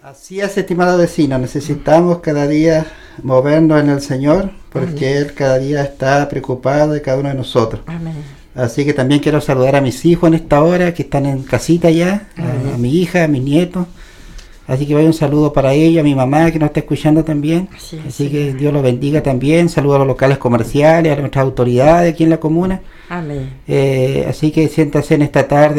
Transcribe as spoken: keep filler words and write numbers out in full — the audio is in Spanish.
Así es, estimado vecino, necesitamos cada día movernos en el Señor, porque Amén. Él cada día está preocupado de cada uno de nosotros. Amén. Así que también quiero saludar a mis hijos en esta hora, que están en casita ya, a, a mi hija, a mis nietos. Así que vaya un saludo para ella, a mi mamá que nos está escuchando también. Sí, Así sí. que Dios los bendiga también. Saludos a los locales comerciales, a nuestras autoridades aquí en la comuna. Amén. Eh, así que siéntase en esta tarde.